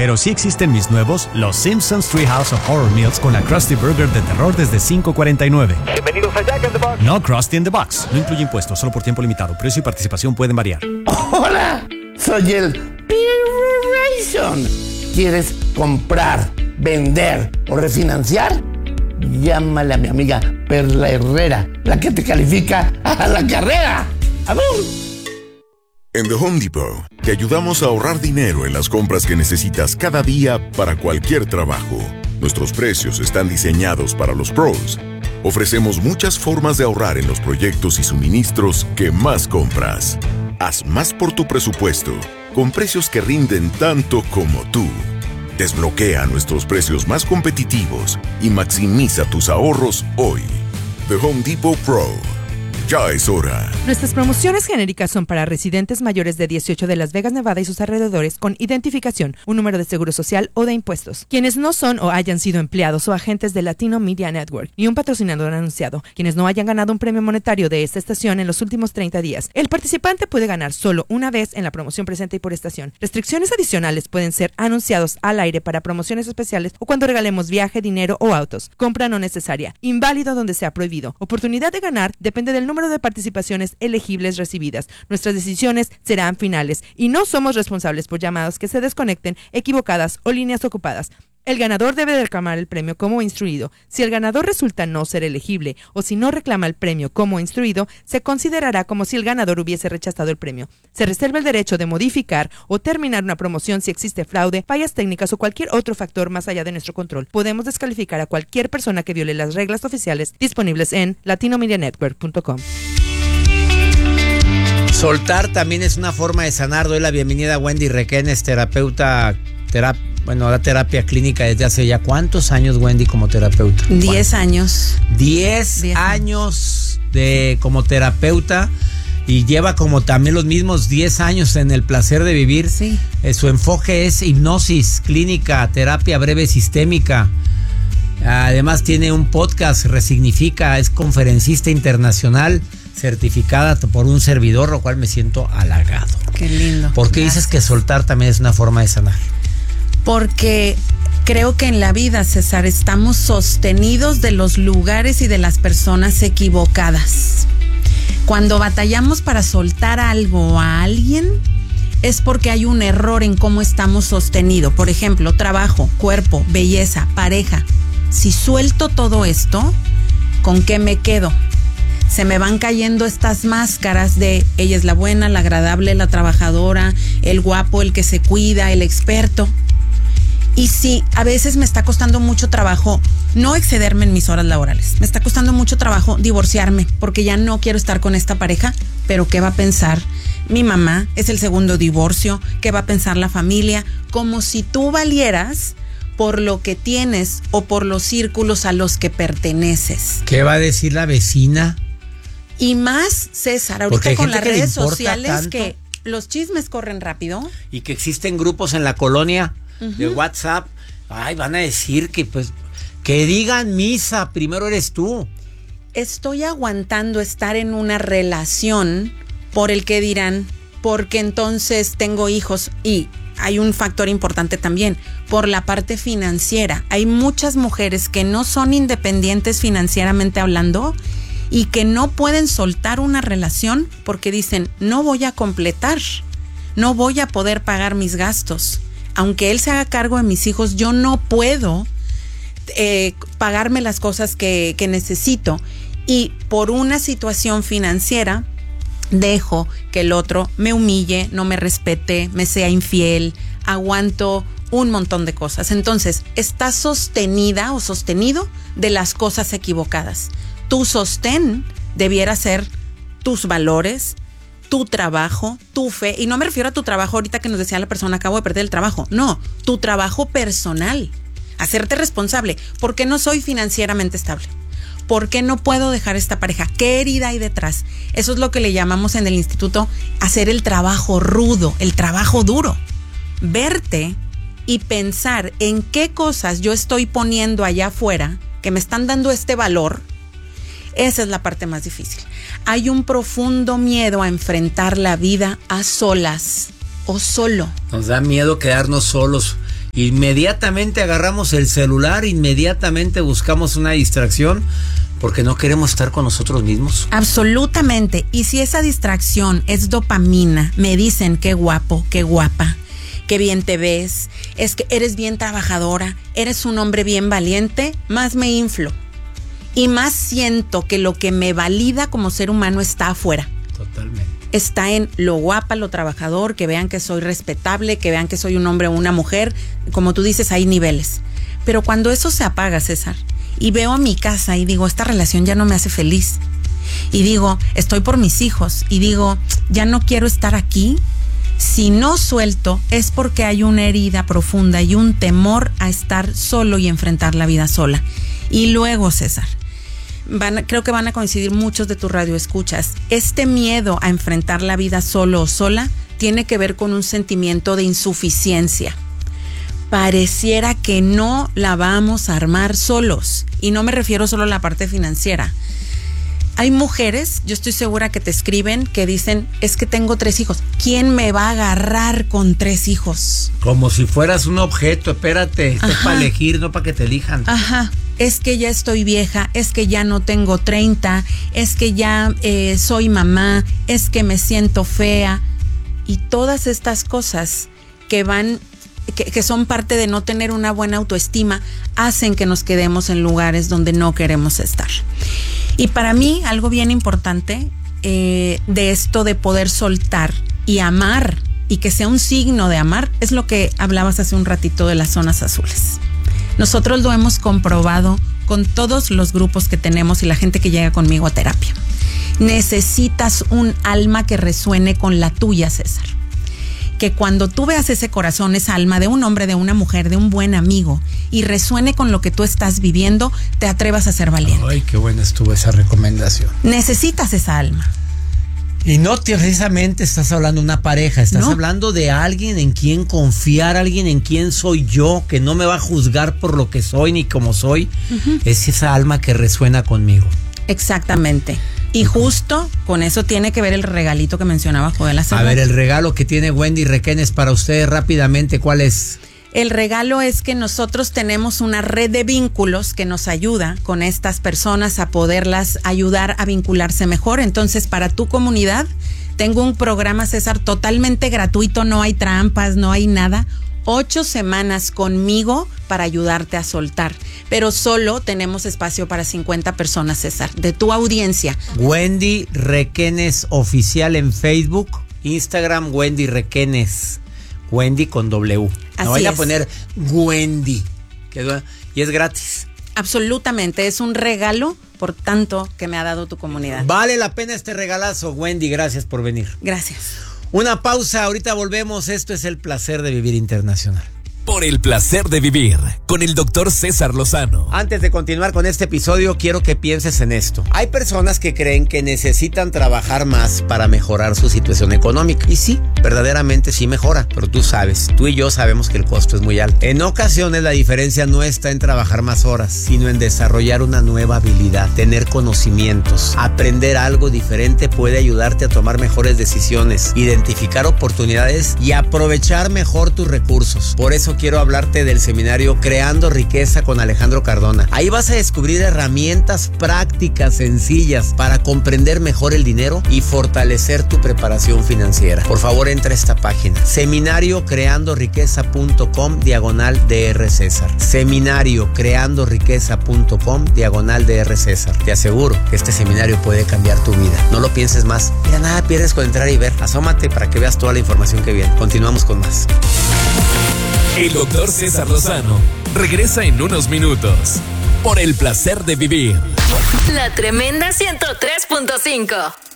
Pero sí existen mis nuevos Los Simpsons Treehouse of Horror Meals con la Krusty Burger de terror desde $5.49. Bienvenidos a Jack in the Box. No Krusty in the Box. No incluye impuestos, solo por tiempo limitado. Precio y participación pueden variar. Hola, soy el Peter Rayson. ¿Quieres comprar, vender o refinanciar? Llámale a mi amiga Perla Herrera, la que te califica a la carrera. ¡Abur! En The Home Depot, te ayudamos a ahorrar dinero en las compras que necesitas cada día para cualquier trabajo. Nuestros precios están diseñados para los pros. Ofrecemos muchas formas de ahorrar en los proyectos y suministros que más compras. Haz más por tu presupuesto, con precios que rinden tanto como tú. Desbloquea nuestros precios más competitivos y maximiza tus ahorros hoy. The Home Depot Pro. Ya es hora. Nuestras promociones genéricas son para residentes mayores de 18 de Las Vegas, Nevada y sus alrededores con identificación, un número de seguro social o de impuestos. Quienes no son o hayan sido empleados o agentes de Latino Media Network y un patrocinador anunciado. Quienes no hayan ganado un premio monetario de esta estación en los últimos 30 días. El participante puede ganar solo una vez en la promoción presente y por estación. Restricciones adicionales pueden ser anunciados al aire para promociones especiales o cuando regalemos viaje, dinero o autos. Compra no necesaria. Inválido donde sea prohibido. Oportunidad de ganar depende del número de participaciones elegibles recibidas. Nuestras decisiones serán finales y no somos responsables por llamadas que se desconecten, equivocadas o líneas ocupadas. El ganador debe reclamar el premio como instruido. Si el ganador resulta no ser elegible o si no reclama el premio como instruido, se considerará como si el ganador hubiese rechazado el premio. Se reserva el derecho de modificar o terminar una promoción si existe fraude, fallas técnicas o cualquier otro factor más allá de nuestro control. Podemos descalificar a cualquier persona que viole las reglas oficiales disponibles en latinomedianetwork.com. Soltar también es una forma de sanar. Doy la bienvenida a Wendy Requenes, terapeuta, la terapia clínica desde hace ya ¿cuántos años, Wendy, como terapeuta? 10 años. 10 años como terapeuta y lleva como también los mismos 10 años en el placer de vivir. Sí. Su enfoque es hipnosis clínica, terapia breve sistémica. Además tiene un podcast, Resignifica, es conferencista internacional, certificada por un servidor, lo cual me siento halagado. Qué lindo. ¿Por qué dices que soltar también es una forma de sanar? Porque creo que en la vida, César, estamos sostenidos de los lugares y de las personas equivocadas. Cuando batallamos para soltar algo a alguien, es porque hay un error en cómo estamos sostenidos. Por ejemplo, trabajo, cuerpo, belleza, pareja. Si suelto todo esto, ¿con qué me quedo? Se me van cayendo estas máscaras de ella es la buena, la agradable, la trabajadora, el guapo, el que se cuida, el experto. Y sí, a veces me está costando mucho trabajo no excederme en mis horas laborales. Me está costando mucho trabajo divorciarme porque ya no quiero estar con esta pareja. Pero ¿qué va a pensar mi mamá? Es el segundo divorcio. ¿Qué va a pensar la familia? Como si tú valieras por lo que tienes o por los círculos a los que perteneces. ¿Qué va a decir la vecina? Y más, César, ahorita con las redes sociales que los chismes corren rápido. Y que existen grupos en la colonia de WhatsApp. Ay, van a decir que pues que digan misa, primero eres tú. Estoy aguantando estar en una relación por el que dirán, porque entonces tengo hijos. Y hay un factor importante también, por la parte financiera. Hay muchas mujeres que no son independientes financieramente hablando y que no pueden soltar una relación porque dicen, no voy a completar, no voy a poder pagar mis gastos. Aunque él se haga cargo de mis hijos, yo no puedo pagarme las cosas que necesito. Y por una situación financiera, dejo que el otro me humille, no me respete, me sea infiel, aguanto un montón de cosas. Entonces, estás sostenida o sostenido de las cosas equivocadas. Tu sostén debiera ser tus valores, tu trabajo, tu fe. Y no me refiero a tu trabajo ahorita que nos decía la persona, acabo de perder el trabajo. No, tu trabajo personal. Hacerte responsable. ¿Por qué no soy financieramente estable? ¿Por qué no puedo dejar esta pareja? ¿Qué herida hay detrás? Eso es lo que le llamamos en el instituto hacer el trabajo rudo, el trabajo duro. Verte y pensar en qué cosas yo estoy poniendo allá afuera que me están dando este valor. Esa es la parte más difícil. Hay un profundo miedo a enfrentar la vida a solas o solo. Nos da miedo quedarnos solos. Inmediatamente agarramos el celular, inmediatamente buscamos una distracción porque no queremos estar con nosotros mismos. Absolutamente. Y si esa distracción es dopamina, me dicen qué guapo, qué guapa, qué bien te ves, es que eres bien trabajadora, eres un hombre bien valiente, más me inflo. Y más siento que lo que me valida como ser humano está afuera. Totalmente. Está en lo guapa, lo trabajador, que vean que soy respetable, que vean que soy un hombre o una mujer. Como tú dices, hay niveles. Pero cuando eso se apaga, César, y veo mi casa y digo, esta relación ya no me hace feliz. Y digo, estoy por mis hijos. Y digo, ya no quiero estar aquí. Si no suelto, es porque hay una herida profunda y un temor a estar solo y enfrentar la vida sola. Y luego, César, creo que van a coincidir muchos de tus radioescuchas. Este miedo a enfrentar la vida solo o sola tiene que ver con un sentimiento de insuficiencia. Pareciera que no la vamos a armar solos. Y no me refiero solo a la parte financiera. Hay mujeres, yo estoy segura que te escriben, que dicen, es que tengo 3 hijos. ¿Quién me va a agarrar con 3 hijos? Como si fueras un objeto, espérate. Esto es para elegir, no para que te elijan. Ajá. Es que ya estoy vieja, es que ya no tengo 30, es que ya soy mamá, es que me siento fea. Y todas estas cosas que son parte de no tener una buena autoestima, hacen que nos quedemos en lugares donde no queremos estar. Y para mí, algo bien importante de esto de poder soltar y amar, y que sea un signo de amar, es lo que hablabas hace un ratito de las zonas azules. Nosotros lo hemos comprobado con todos los grupos que tenemos y la gente que llega conmigo a terapia. Necesitas un alma que resuene con la tuya, César. Que cuando tú veas ese corazón, esa alma de un hombre, de una mujer, de un buen amigo, y resuene con lo que tú estás viviendo, te atrevas a ser valiente. Ay, qué buena estuvo esa recomendación. Necesitas esa alma. Y no precisamente estás hablando de una pareja, estás hablando de alguien en quien confiar, alguien en quien soy yo, que no me va a juzgar por lo que soy ni como soy. Es esa alma que resuena conmigo. Exactamente. Y justo con eso tiene que ver el regalito que mencionaba Joel hace rato. A ver, el regalo que tiene Wendy Requenes para ustedes rápidamente, ¿cuál es? El regalo es que nosotros tenemos una red de vínculos que nos ayuda con estas personas a poderlas ayudar a vincularse mejor. Entonces, para tu comunidad, tengo un programa, César, totalmente gratuito, no hay trampas, no hay nada. 8 semanas conmigo para ayudarte a soltar. Pero solo tenemos espacio para 50 personas, César, de tu audiencia. Wendy Requenes Oficial en Facebook, Instagram, Wendy Requenes. Wendy con W. No vaya a poner Wendy. Y es gratis. Absolutamente, es un regalo por tanto que me ha dado tu comunidad. Vale la pena este regalazo, Wendy, gracias por venir. Gracias. Una pausa, ahorita volvemos. Esto es El Placer de Vivir Internacional. Por el placer de vivir, con el doctor César Lozano. Antes de continuar con este episodio, quiero que pienses en esto. Hay personas que creen que necesitan trabajar más para mejorar su situación económica. Y sí, verdaderamente sí mejora. Pero tú sabes, tú y yo sabemos que el costo es muy alto. En ocasiones la diferencia no está en trabajar más horas, sino en desarrollar una nueva habilidad, tener conocimientos. Aprender algo diferente puede ayudarte a tomar mejores decisiones, identificar oportunidades y aprovechar mejor tus recursos. Por eso quiero hablarte del seminario Creando Riqueza con Alejandro Cardona. Ahí vas a descubrir herramientas prácticas sencillas para comprender mejor el dinero y fortalecer tu preparación financiera. Por favor, entra a esta página, seminariocreandoriqueza.com/Dr. César. Seminariocreandoriqueza.com/Dr. César. Te aseguro que este seminario puede cambiar tu vida. No lo pienses más. Mira, nada pierdes con entrar y ver. Asómate para que veas toda la información que viene. Continuamos con más. El doctor César Lozano regresa en unos minutos. Por el placer de vivir. La Tremenda 103.5.